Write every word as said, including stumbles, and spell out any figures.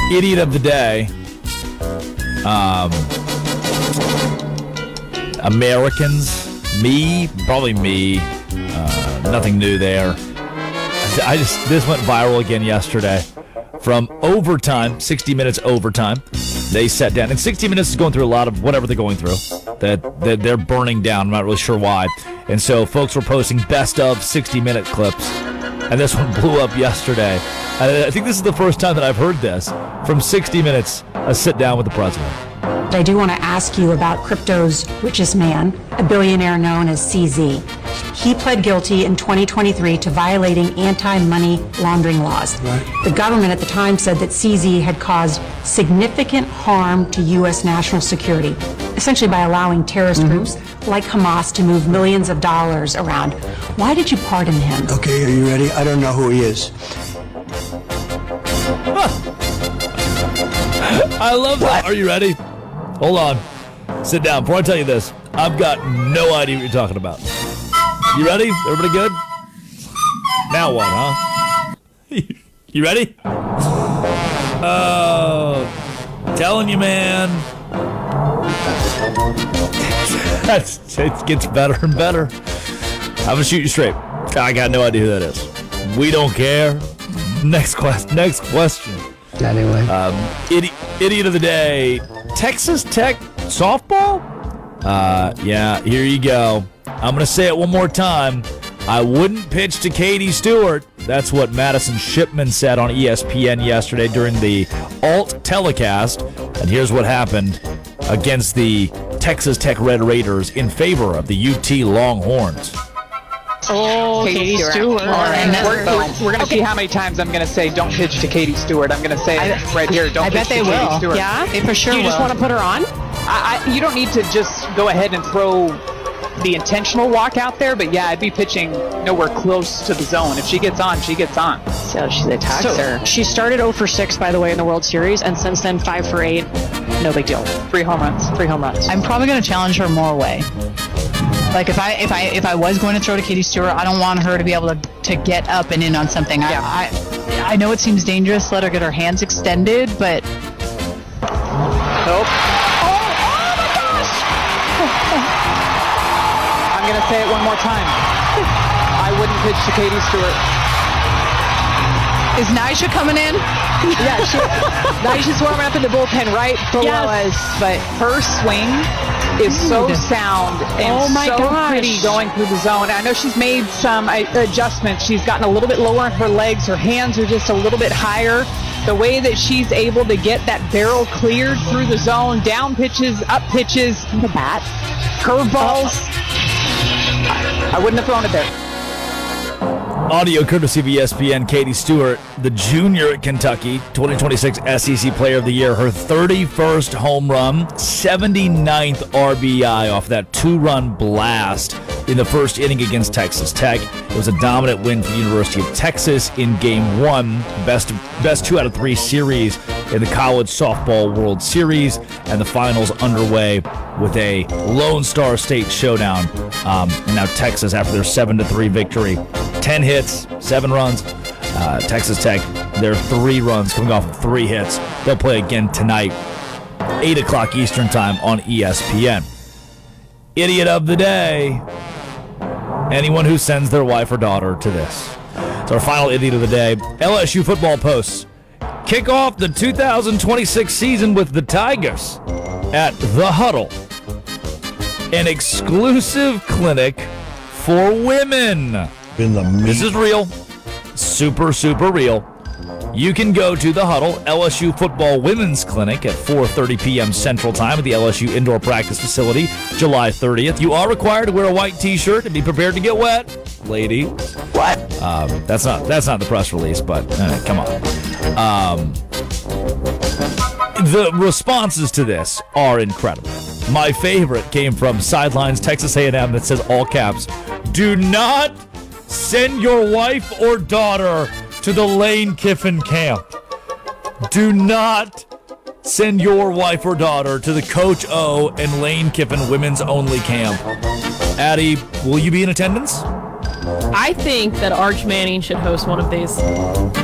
Idiot of the day. Um, Americans, me, probably me. Uh, nothing new there. I just this went viral again yesterday. From overtime, sixty minutes overtime, they sat down. And sixty minutes is going through a lot of whatever they're going through. That, that they're burning down. I'm not really sure why. And so folks were posting best of sixty-minute clips. And this one blew up yesterday. I think this is the first time that I've heard this. From sixty minutes, a sit down with the president. I do want to ask you about crypto's richest man, a billionaire known as C Z. He pled guilty in twenty twenty-three to violating anti-money laundering laws. Right. The government at the time said that C Z had caused significant harm to U S national security, essentially by allowing terrorist mm-hmm. groups like Hamas to move millions of dollars around. Why did you pardon him? Okay, are you ready? I don't know who he is. Huh. I love that. Are you ready? Hold on. Sit down. Before I tell you this, I've got no idea what you're talking about. You ready? Everybody good? Now what, huh? You ready? Oh, telling you, man. That's, it gets better and better. I'm going to shoot you straight. I got no idea who that is. We don't care. Next quest. Next question. Anyway. Um, idi- idiot of the day. Texas Tech softball? Uh, yeah, here you go. I'm going to say it one more time. I wouldn't pitch to Katie Stewart. That's what Madison Shipman said on E S P N yesterday during the alt telecast. And here's what happened against the Texas Tech Red Raiders in favor of the U T Longhorns. Oh, Katie, Katie Stewart. Stewart. And we're we're, we're going to okay. see how many times I'm going to say, don't pitch to Katie Stewart. I'm going to say it right here, don't I pitch bet they to will. Katie Stewart. Yeah, they for sure You will. just want to put her on? I, I, you don't need to just go ahead and throw the intentional walk out there, but yeah, I'd be pitching nowhere close to the zone. If she gets on, she gets on. So she attacks so, her. She started oh for six, by the way, in the World Series, and since then five for eight. No big deal. Three home runs. Three home runs. I'm probably going to challenge her more away. Like if I if I if I was going to throw to Katie Stewart, I don't want her to be able to, to get up and in on something. Yeah. I, I I know it seems dangerous. Let her get her hands extended, but nope. I'm going to say it one more time. I wouldn't pitch to Katie Stewart. Is Nyjah coming in? Yeah, she, Nyjah's warming up in the bullpen right below yes. us, but her swing is so sound and oh my so gosh. pretty going through the zone. I know she's made some adjustments. She's gotten a little bit lower on her legs. Her hands are just a little bit higher. The way that she's able to get that barrel cleared through the zone, down pitches, up pitches, the bat, curveballs. I wouldn't have thrown it there. Audio courtesy of E S P N. Katie Stewart, the junior at Kentucky, twenty twenty-six S E C Player of the Year. Her thirty-first home run, seventy-ninth R B I off that two-run blast in the first inning against Texas Tech. It was a dominant win for the University of Texas in Game One, best best two out of three series in the College Softball World Series, and the finals underway with a Lone Star State showdown. Um, now Texas, after their seven to three victory, ten hits, seven runs. Uh, Texas Tech, their three runs coming off of three hits. They'll play again tonight, eight o'clock Eastern Time on E S P N. Idiot of the day. Anyone who sends their wife or daughter to this. It's our final idiot of the day. L S U football posts kick off the two thousand twenty-six season with the Tigers at The Huddle, an exclusive clinic for women. In the this is real. Super, super real. You can go to The Huddle, L S U football women's clinic at four thirty p.m. Central Time at the L S U indoor practice facility, July thirtieth. You are required to wear a white t-shirt and be prepared to get wet, lady. What? Um, that's not that's not the press release, but uh, come on. Um, the responses to this are incredible. My favorite came from Sidelines Texas A and M that says all caps, "Do not send your wife or daughter to the Lane Kiffin camp. Do not send your wife or daughter to the Coach O and Lane Kiffin women's only camp." Addie, will you be in attendance? I think that Arch Manning should host one of these.